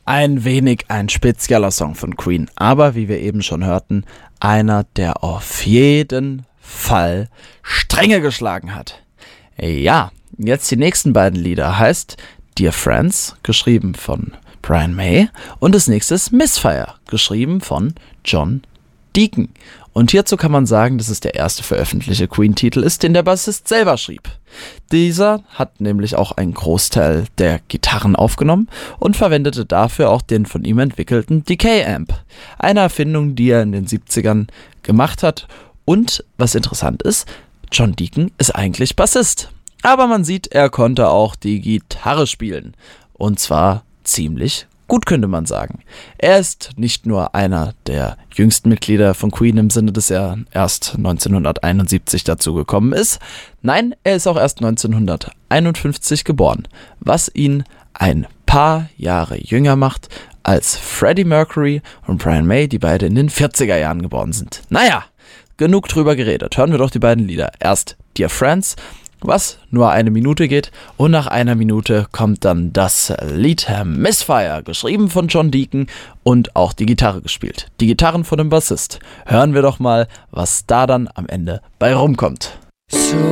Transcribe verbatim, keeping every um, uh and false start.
Ein wenig ein spezieller Song von Queen, aber wie wir eben schon hörten, einer, der auf jeden Fall Stränge geschlagen hat. Ja, jetzt die nächsten beiden Lieder heißt Dear Friends, geschrieben von Brian May, und das nächste ist Misfire, geschrieben von John Deacon. Und hierzu kann man sagen, dass es der erste veröffentlichte Queen-Titel ist, den der Bassist selber schrieb. Dieser hat nämlich auch einen Großteil der Gitarren aufgenommen und verwendete dafür auch den von ihm entwickelten Decay-Amp. Eine Erfindung, die er in den siebzigern gemacht hat. Und, was interessant ist, John Deacon ist eigentlich Bassist. Aber man sieht, er konnte auch die Gitarre spielen. Und zwar ziemlich gut, könnte man sagen. Er ist nicht nur einer der jüngsten Mitglieder von Queen im Sinne, dass er erst neunzehnhunderteinundsiebzig dazugekommen ist. Nein, er ist auch erst neunzehnhunderteinundfünfzig geboren, was ihn ein paar Jahre jünger macht als Freddie Mercury und Brian May, die beide in den vierziger Jahren geboren sind. Naja, genug drüber geredet. Hören wir doch die beiden Lieder. Erst Dear Friends, was nur eine Minute geht, und nach einer Minute kommt dann das Lied Misfire, geschrieben von John Deacon und auch die Gitarre gespielt. Die Gitarren von dem Bassist. Hören wir doch mal, was da dann am Ende bei rumkommt. So